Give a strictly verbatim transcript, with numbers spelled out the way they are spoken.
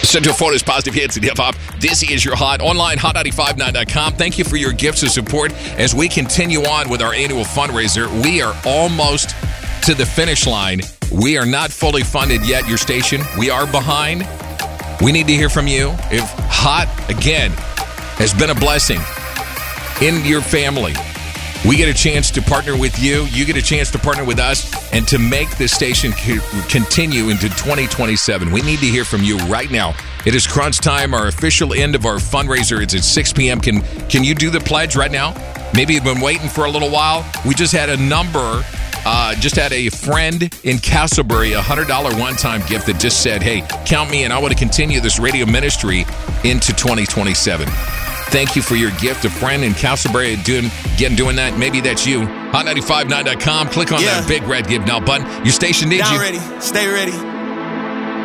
Central Florida's positive hits and hip hop. This is your hot online, hot nine five nine dot com. Thank you for your gifts of support as we continue on with our annual fundraiser. We are almost to the finish line. We are not fully funded yet, your station. We are behind. We need to hear from you. If hot, again, has been a blessing in your family, we get a chance to partner with you. You get a chance to partner with us and to make this station co- continue into twenty twenty-seven. We need to hear from you right now. It is crunch time, our official end of our fundraiser. It's at six p.m. Can can you do the pledge right now? Maybe you've been waiting for a little while. We just had a number, uh, just had a friend in Castleberry, a one hundred dollars one-time gift that just said, hey, count me in. I want to continue this radio ministry into twenty twenty-seven. Thank you for your gift. A friend in Castleberry doing, getting, doing that. Maybe that's you. hot nine five nine dot com. Click on Yeah. that big red Give Now button. Your station needs Down you. ready. Stay ready.